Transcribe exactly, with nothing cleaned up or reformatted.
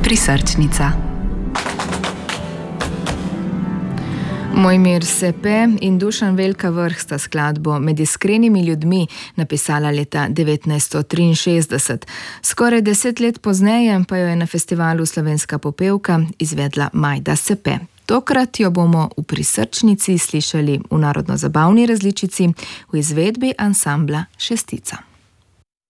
Prisrčnica. Mojmir Sepe in Dušan Velka Vrh sta skladbo Med iskrenimi ljudmi napisala leta devetnajststo triinšestdeset. Skoraj deset let pozneje pa jo je na festivalu Slovenska popevka izvedla Majda Sepe. Tokrat jo bomo v Prisrčnici slišali v narodno-zabavni različici v izvedbi ansambla Šestica.